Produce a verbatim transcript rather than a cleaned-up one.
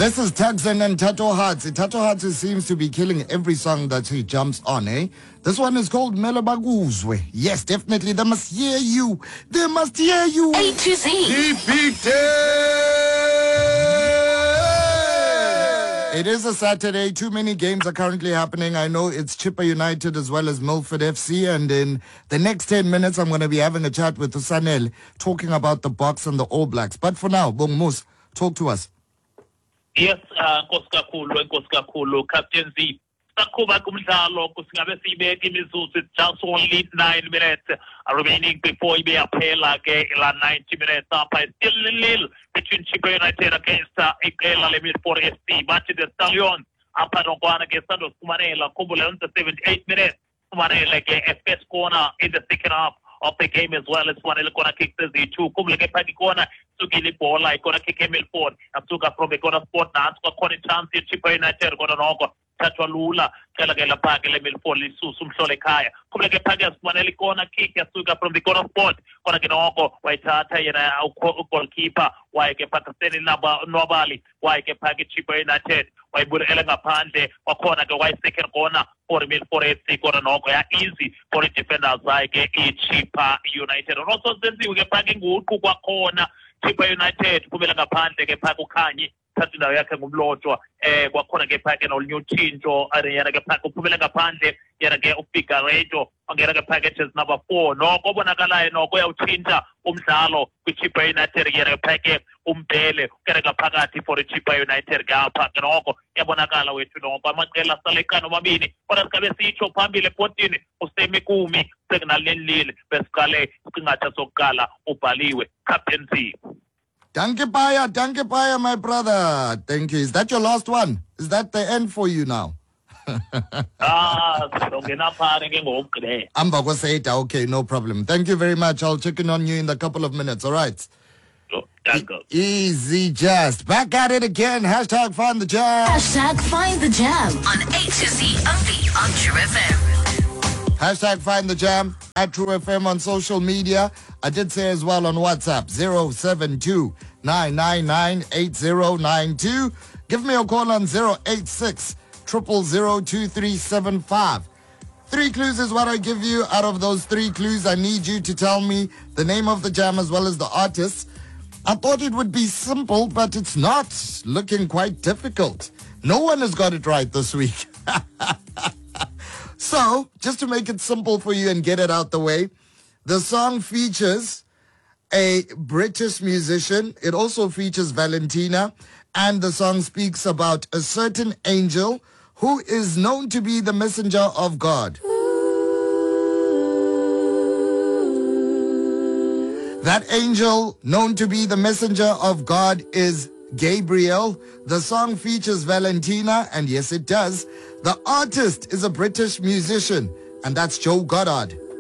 This is Tugson and Tato Hatsi. Tato Hatsi seems to be killing every song that he jumps on, eh? This one is called Melabaguzwe. Yes, definitely. They must hear you. They must hear you. A to Z. It is a Saturday. Too many games are currently happening. I know it's Chippa United as well as Milford F C. And in the next ten minutes, I'm going to be having a chat with Usanel talking about the Boks and the All Blacks. But for now, Bong Mus, talk to us. Yes, uh, Koskakulu, Koskakulu, Captain Z. Sakuba Kumzalo, Kusingabe Sibek, Mizus, it's just only nine minutes uh, remaining before he be a pay like uh, ninety minutes up. I still a little between Chippa United against uh, Ikela Limit for S T. Match the Stallion, Apadogwana against Santos Kumanela, Kubulan, the seventy-eight minutes. Kumanela, like a first corner in the second half of the game as well as one gonna kick the Z two. Kumuleke Paki corner, Sugili ball, like gonna kick him in forward. Asuka from a corner sport now, Asuka corner chance in Chippa United, gonna knock. Tatwa Lula, Kalagala Pagala Milfoli, Susum Solekaya. Kumuleke Paki as one corner kick, Asuka from the corner sport, gonna get Oko, Waitata, and a goalkeeper, why get Pakistani Nobali, why get Paki Chippa United, why would Elega Pande, or corner, the white second corner, for mil for eight, corner Noko, easy for the defenders like Chippa United. And also, since we get packing good, Kukwa corner, Chippa United, Kumela Pande, get Pakukani, Tatina Yaka Mublojo, eh, Wakona get packing all new Chinjo, Ariana Paku, Kumela Pande, Yarage Upika Radio, and get packages number four. No, Gobonagala, no, Goya Chinja, Umsalo, with Chippa United, Yara Packet, Umbele, Karaga Pagati for the Chippa United, Gapa, and Oko, Yabonagala, which you know, Bamatela Salecano Mabini, but as Cabesicho, Pambile Potini, Ostemikumi, Signal Lil, Pescale, Skinacha Sokala, Upaliwe, Captain Z. Danke Paya, Danke Paya, my brother. Thank you. Is that your last one? Is that the end for you now? Ah, I'm okay, no problem. Thank you very much. I'll check in on you in a couple of minutes, all right? E- easy just. Back at it again. Hashtag find the jam. Hashtag find the jam on A to Z only on True F M. Hashtag find the jam at True F M on social media. I did say as well on WhatsApp, zero seven two, nine nine nine, eight zero nine two. Give me a call on zero eight six, zero zero zero, two three seven five. Three clues is what I give you. Out of those three clues, I need you to tell me the name of the jam as well as the artist. I thought it would be simple, but it's not. Looking quite difficult. No one has got it right this week. So, just to make it simple for you and get it out the way, the song features a British musician. It also features Valentina. And the song speaks about a certain angel who is known to be the messenger of God. That angel known to be the messenger of God is Gabriel. The song features Valentina, and yes, it does. The artist is a British musician, and that's Joe Goddard.